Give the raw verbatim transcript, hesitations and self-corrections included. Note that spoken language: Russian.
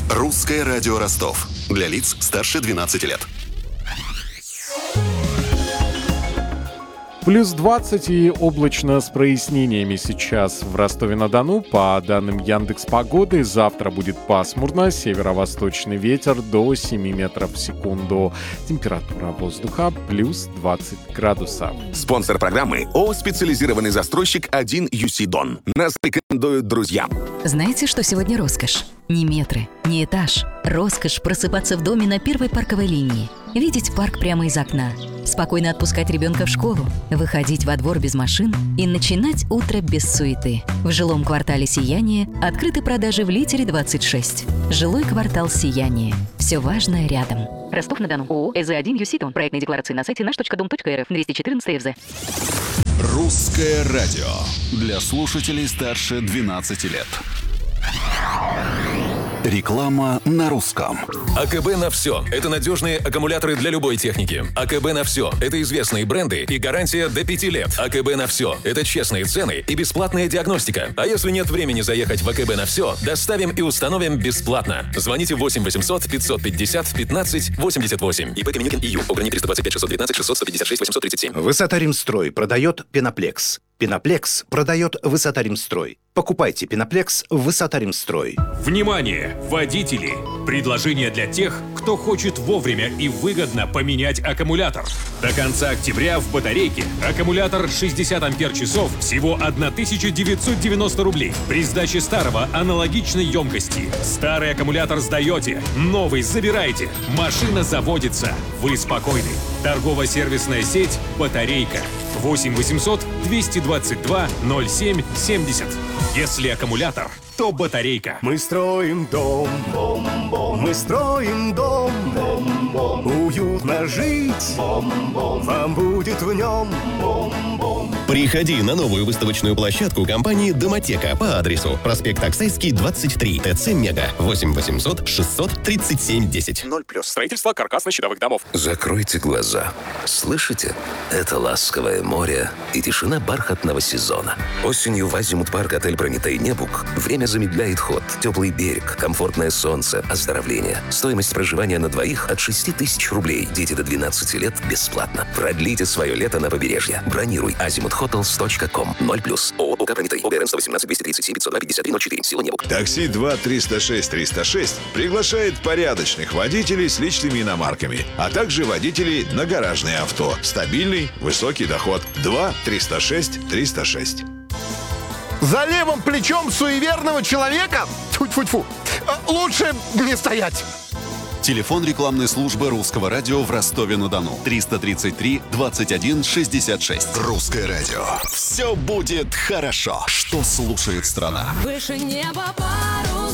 Русское радио Ростов. Для лиц старше двенадцати лет. Плюс двадцать и облачно с прояснениями сейчас в Ростове-на-Дону. По данным Яндекс.Погоды, завтра будет пасмурно, северо-восточный ветер до семи метров в секунду. Температура воздуха плюс двадцать градусов. Спонсор программы ООО «Специализированный застройщик один ю си Дон». Нас рекомендуют друзья. Знаете, что сегодня роскошь? Не метры, не этаж. Роскошь просыпаться в доме на первой парковой линии. Видеть парк прямо из окна. Спокойно отпускать ребенка в школу. Выходить во двор без машин и начинать утро без суеты. В жилом квартале «Сияние» открыты продажи в Литере двадцать шесть. Жилой квартал «Сияние». Все важное рядом. Ростов-на-Дону. ООО «ЭЗ один ю си Дон». Проектные декларации на сайте наш точка дом точка эр эф. двести четырнадцать ЭФЗ. Русское радио. Для слушателей старше двенадцати лет. Реклама на русском. АКБ на все. Это надежные аккумуляторы для любой техники. АКБ на все. Это известные бренды и гарантия до пяти лет. АКБ на все. Это честные цены и бесплатная диагностика. А если нет времени заехать в АКБ на все, доставим и установим бесплатно. Звоните восемь восемьсот пятьсот пятьдесят пятнадцать восемьдесят восемь. ИП Каменюкин И Ю. Ограничение триста двадцать пять шестьсот девятнадцать шестьсот сто пятьдесят шесть восемьсот тридцать семь. Высота Римстрой продает Пеноплекс. Пеноплекс продает Высота Римстрой. Покупайте Пеноплекс в Высота Римстрой. Внимание, водители! Предложение для тех, кто хочет вовремя и выгодно поменять аккумулятор. До конца октября в батарейке аккумулятор шестьдесят ампер-часов всего тысяча девятьсот девяносто рублей. При сдаче старого аналогичной емкости. Старый аккумулятор сдаете, новый забираете. Машина заводится. Вы спокойны. Торгово-сервисная сеть «Батарейка». восемь восемьсот двести двадцать два ноль семь семьдесят. Если аккумулятор, то батарейка. Мы строим дом, бом-бом. Мы строим дом, бом-бом. Уютно жить, бом-бом. Вам будет в нем, бом-бом. Приходи на новую выставочную площадку компании «Домотека» по адресу проспект Оксайский, двадцать три, ТЦ «Мега», восемь восемьсот шестьсот тридцать семь десять. ноль плюс. Строительство каркасно-щитовых домов. Закройте глаза. Слышите? Это ласковое море и тишина бархатного сезона. Осенью в Азимут-парк отель «Прометей Небук» время замедляет ход. Теплый берег, комфортное солнце, оздоровление. Стоимость проживания на двоих от шести тысяч рублей. Дети до двенадцати лет бесплатно. Продлите свое лето на побережье. Бронируй азимут хотелс точка ком. ноль плюс. ООО «ОК Прометей». ОГРН сто восемнадцать двести тридцать семь пятьсот два пятьдесят три ноль четыре. Сила Небук. Такси два триста шесть триста шесть приглашает порядочных водителей с личными иномарками, а также водителей на гаражные авто. Стабильный, высокий доход. два триста шесть триста шесть. За левым плечом суеверного человека? Тьфу-тьфу-тьфу. Лучше не стоять. Телефон рекламной службы Русского радио в Ростове-на-Дону. триста тридцать три двадцать один шестьдесят шесть. Русское радио. Все будет хорошо. Что слушает страна? Выше неба пару